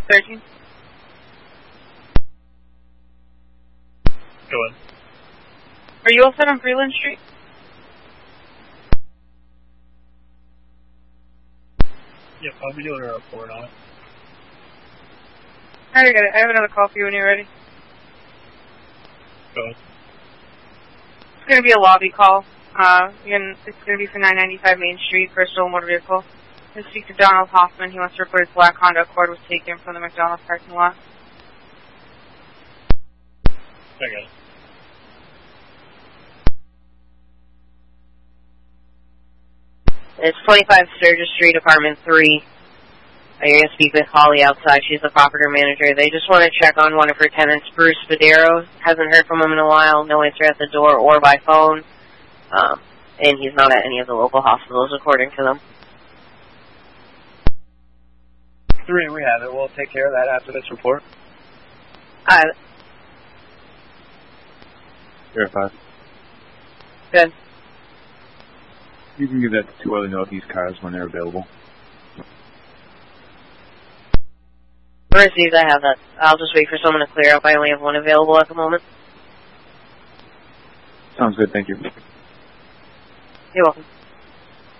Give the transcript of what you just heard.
13. Go ahead. Are you all set on Freeland Street? Yep, I'll be doing a report on it. Alright, I got it. I have another call for you when you're ready. Go ahead. It's going to be a lobby call. It's going to be for 995 Main Street for a stolen motor vehicle. I'm going to speak to Donald Hoffman. He wants to report his black Honda Accord was taken from the McDonald's parking lot. Okay. It's 25 Sturgis Street, Apartment 3. You're going to speak with Holly outside. She's the property manager. They just want to check on one of her tenants, Bruce Spadero. Hasn't heard from him in a while. No answer at the door or by phone. And he's not at any of the local hospitals, according to them. 3, we have it. We'll take care of that after this report. Here, 5. Good. You can give that to 2 other Northeast cars when they're available. Received, I have that. I'll just wait for someone to clear up. I only have one available at the moment. Sounds good, thank you. You're welcome.